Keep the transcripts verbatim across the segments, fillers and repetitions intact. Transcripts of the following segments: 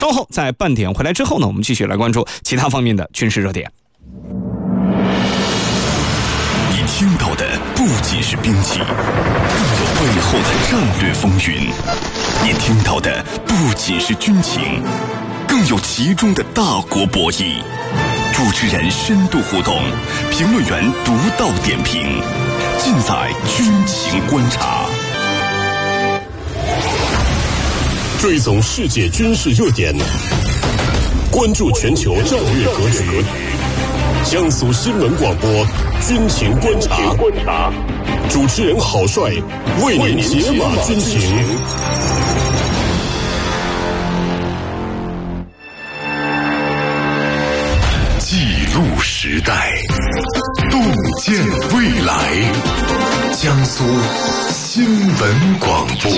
稍后在半点回来之后呢，我们继续来关注其他方面的军事热点。 你听到的不仅是兵器，更有背后的战略风云；你听到的不仅是军情，更有其中的大国博弈。主持人深度互动，评论员独到点评，尽在军情观察。 追踪世界军事热点，关注全球战略格局。江苏新闻广播军情观察，主持人郝帅为您解码军情。 记录时代，洞见未来。江苏新闻广播。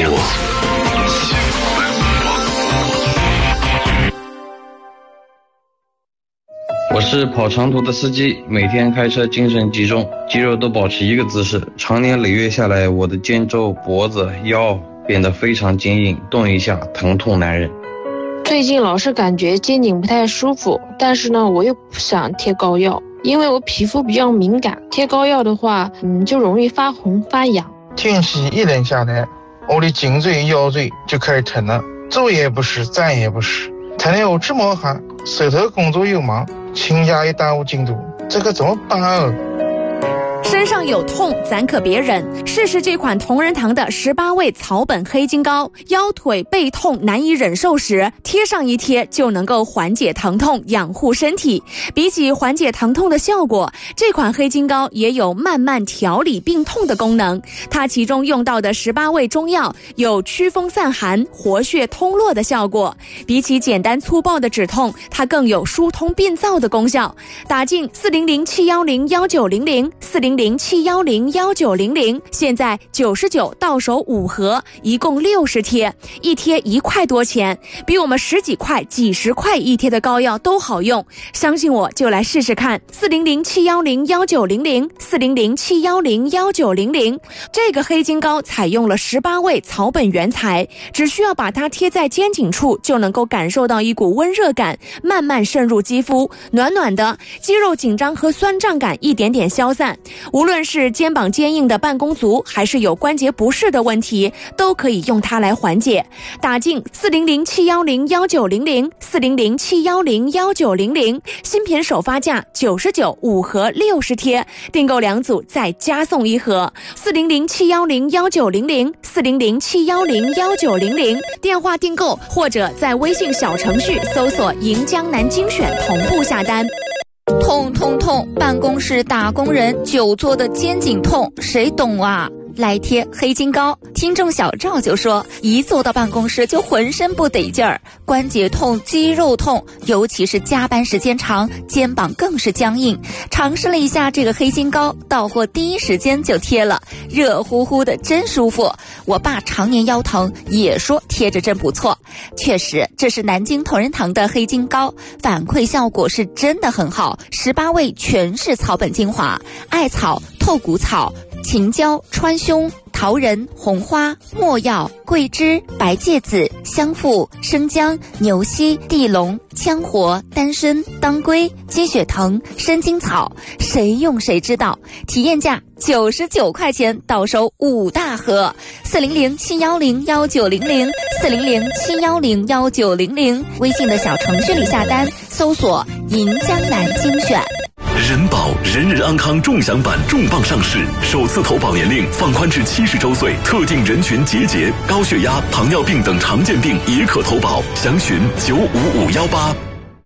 我是跑长途的司机，每天开车精神集中，肌肉都保持一个姿势，长年累月下来，我的肩周、脖子、腰变得非常坚硬，动一下疼痛难忍。 最近老是感觉肩颈不太舒服，但是呢，我又不想贴膏药，因为我皮肤比较敏感，贴膏药的话，嗯，就容易发红发痒。 天气一冷下来，我的颈椎、腰椎就开始疼了，坐也不是，站也不是，疼得我直冒汗，手头工作又忙，请假也耽误进度，这可怎么办啊？ 身上有痛咱可别忍，试试这款同仁堂的十八味草本黑金膏，腰腿背痛难以忍受时，贴上一贴就能够缓解疼痛，养护身体。比起缓解疼痛的效果，这款黑金膏也有慢慢调理病痛的功能。它其中用到的十八味中药有驱风散寒、活血通络的效果。比起简单粗暴的止痛，它更有疏通病灶的功效。打进四零零七幺零幺九零零四零零七幺零幺九零零，现在九十九到手五盒，一共六十贴，一贴一块多钱，比我们十几块、几十块一贴的膏药都好用。相信我，就来试试看。四零零七幺零幺九零零四零零七幺零幺九零零，这个黑金膏采用了十八味草本原材，只需要把它贴在肩颈处，就能够感受到一股温热感慢慢渗入肌肤，暖暖的，肌肉紧张和酸胀感一点点消散。无论是肩膀坚硬的办公族，还是有关节不适的问题，都可以用它来缓解。打进四零零七幺零幺九零零四零零七幺零幺九零零，新品首发价九十九，五盒六十贴，订购两组再加送一盒。四零零七幺零幺九零零四零零七幺零幺九零零，电话订购或者在微信小程序搜索银江南精选同步下单。 痛痛痛！办公室打工人久坐的肩颈痛，谁懂啊？来贴黑金膏。听众小赵就说，一坐到办公室就浑身不得劲儿，关节痛、肌肉痛，尤其是加班时间长，肩膀更是僵硬。尝试了一下这个黑金膏，到货第一时间就贴了，热乎乎的，真舒服。我爸常年腰疼，也说贴着真不错。确实，这是南京同仁堂的黑金膏，反馈效果是真的很好。十八味全是草本精华，艾草、透骨草、秦椒、川芎、桃仁、红花、没药、桂枝、白芥子、香附、生姜、牛膝、地龙、羌活、丹参、当归、鸡血藤、生筋草，谁用谁知道。体验价九十九块钱，到手五大盒。四零零七幺零幺九零零四零零七幺零幺九零零，微信的小程序里下单，搜索银江南精选。 人保人人安康重享版重磅上市，首次投保年龄放宽至七十周岁，特定人群节节，高血压、糖尿病等常见病也可投保，详询九五五幺八。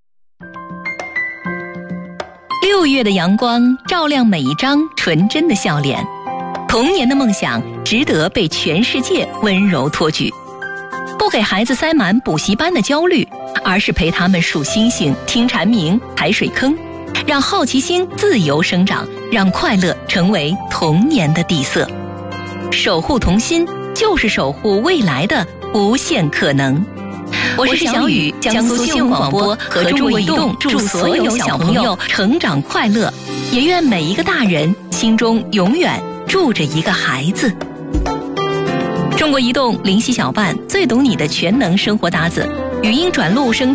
六月的阳光照亮每一张纯真的笑脸，童年的梦想值得被全世界温柔托举。不给孩子塞满补习班的焦虑，而是陪他们数星星、听蝉鸣、踩水坑，让好奇心自由生长，让快乐成为童年的底色。守护童心，就是守护未来的无限可能。我是小雨，江苏新闻广播和中国移动祝所有小朋友成长快乐，也愿每一个大人心中永远住着一个孩子。中国移动灵犀小办，最懂你的全能生活搭子，语音转录生成